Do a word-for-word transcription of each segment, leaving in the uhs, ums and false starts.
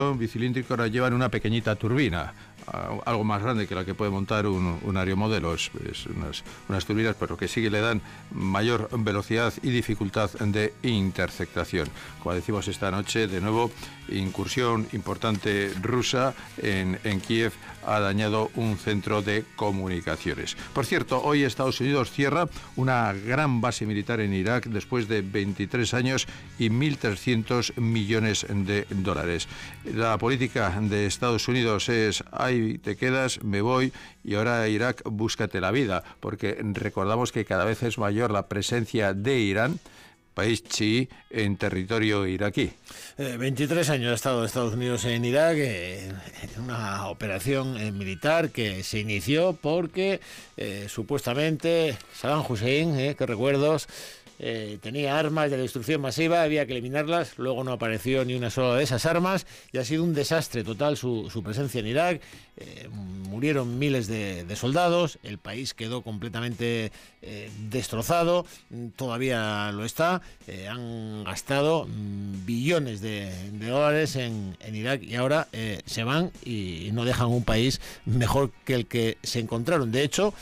bicilíndrico ahora llevan una pequeñita turbina, algo más grande que la que puede montar un, un aeromodelo. Es, es unas, unas turbinas, pero que sí que le dan mayor velocidad y dificultad de interceptación. Como decimos esta noche, de nuevo, incursión importante rusa en, en Kiev ha dañado un centro de comunicaciones. Por cierto, hoy Estados Unidos cierra una gran base militar en Irak después de veintitrés años y mil trescientos millones de dólares. La política de Estados Unidos es: ahí te quedas, me voy, y ahora Irak, búscate la vida, porque recordamos que cada vez es mayor la presencia de Irán, país chií, en territorio iraquí. Eh, veintitrés años ha estado Estados Unidos en Irak, eh, en una operación eh, militar que se inició porque eh, supuestamente Saddam Hussein, eh, qué recuerdos, Eh, tenía armas de destrucción masiva, había que eliminarlas. Luego no apareció ni una sola de esas armas y ha sido un desastre total su, su presencia en Irak. Eh, murieron miles de, de soldados, el país quedó completamente eh, destrozado, todavía lo está. Eh, han gastado mm, billones de, de dólares en, en Irak y ahora eh, se van y no dejan un país mejor que el que se encontraron. De hecho,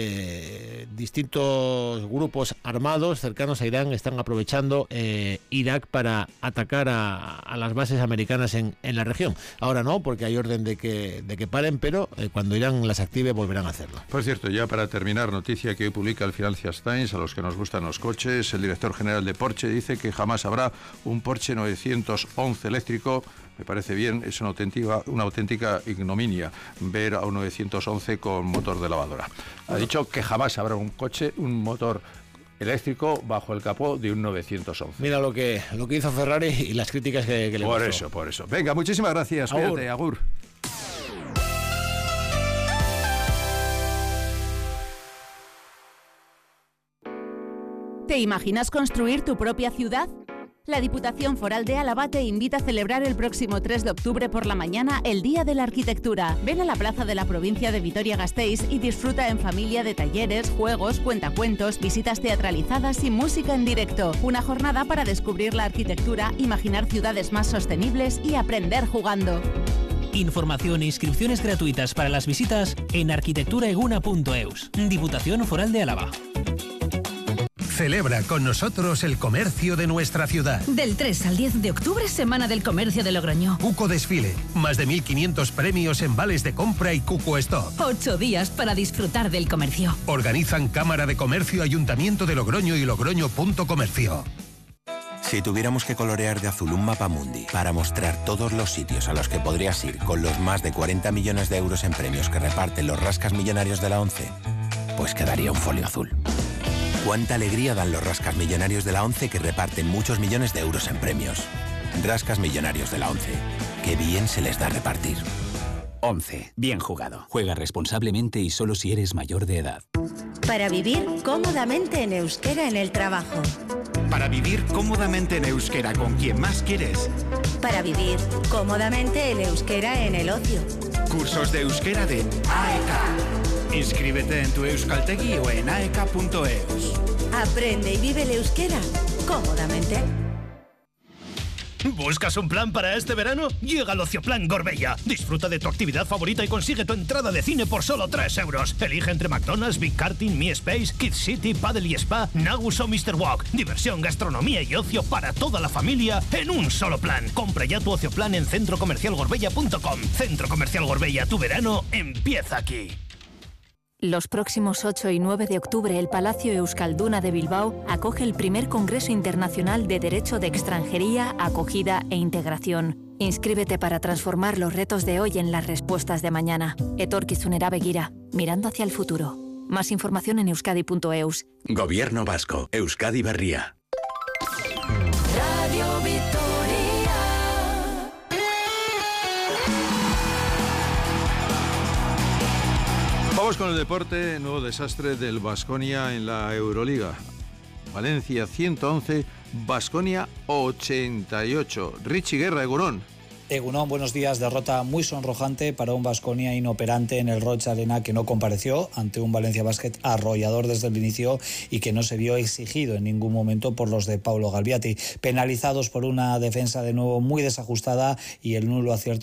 eh, distintos grupos armados cercanos a Irán están aprovechando eh, Irak para atacar a, a las bases americanas en, en la región. Ahora no, porque hay orden de que, de que paren, pero eh, cuando Irán las active volverán a hacerlo. Por cierto, ya para terminar, noticia que hoy publica el Financial Times, a los que nos gustan los coches, el director general de Porsche dice que jamás habrá un Porsche novecientos once eléctrico. Me parece bien, es una auténtica, una auténtica ignominia ver a un novecientos once con motor de lavadora. Ha dicho que jamás habrá un coche, un motor eléctrico bajo el capó de un novecientos once. Mira lo que lo que hizo Ferrari y las críticas que, que le Por gustó. eso, por eso. Venga, muchísimas gracias. Agur. Cuídate, agur. ¿Te imaginas construir tu propia ciudad? La Diputación Foral de Álava te invita a celebrar el próximo tres de octubre por la mañana el Día de la Arquitectura. Ven a la plaza de la provincia de Vitoria-Gasteiz y disfruta en familia de talleres, juegos, cuentacuentos, visitas teatralizadas y música en directo. Una jornada para descubrir la arquitectura, imaginar ciudades más sostenibles y aprender jugando. Información e inscripciones gratuitas para las visitas en arquitecturaeguna punto eus. Diputación Foral de Álava. Celebra con nosotros el comercio de nuestra ciudad. Del tres al diez de octubre, Semana del Comercio de Logroño. Cuco Desfile, más de mil quinientos premios en vales de compra y Cuco Stop. Ocho días para disfrutar del comercio. Organizan Cámara de Comercio, Ayuntamiento de Logroño y Logroño punto comercio. Si tuviéramos que colorear de azul un mapamundi para mostrar todos los sitios a los que podrías ir con los más de cuarenta millones de euros en premios que reparten los rascas millonarios de la ONCE, pues quedaría un folio azul. Cuánta alegría dan los rascas millonarios de la ONCE que reparten muchos millones de euros en premios. Rascas millonarios de la ONCE. Qué bien se les da repartir. ONCE. Bien jugado. Juega responsablemente y solo si eres mayor de edad. Para vivir cómodamente en euskera en el trabajo. Para vivir cómodamente en euskera con quien más quieres. Para vivir cómodamente en euskera en el ocio. Cursos de euskera de A E K. Inscríbete en tu Euskaltegi o en aek punto eus. Aprende y vive el euskera cómodamente. ¿Buscas un plan para este verano? Llega al Ocioplan Gorbella. Disfruta de tu actividad favorita y consigue tu entrada de cine por solo tres euros. Elige entre McDonald's, Big Karting, Mi Space, Kids City, Paddle y Spa, Nagus o mister Walk. Diversión, gastronomía y ocio para toda la familia en un solo plan. Compra ya tu Ocioplan en centro comercial gorbella punto com. Centro Comercial Gorbella, tu verano empieza aquí. Los próximos ocho y nueve de octubre, el Palacio Euskalduna de Bilbao acoge el primer Congreso Internacional de Derecho de Extranjería, Acogida e Integración. Inscríbete para transformar los retos de hoy en las respuestas de mañana. Etorkizunera begira, mirando hacia el futuro. Más información en euskadi punto eus. Gobierno Vasco, Euskadi Berria. Radio Vitoria. Vamos con el deporte. Nuevo desastre del Baskonia en la Euroliga. Valencia ciento once, Baskonia ochenta y ocho. Richie Guerra, Egurón. Egunon, buenos días. Derrota muy sonrojante para un Baskonia inoperante en el Roig Arena, que no compareció ante un Valencia Basket arrollador desde el inicio y que no se vio exigido en ningún momento por los de Paulo Galbiati. Penalizados por una defensa de nuevo muy desajustada y el nulo acierto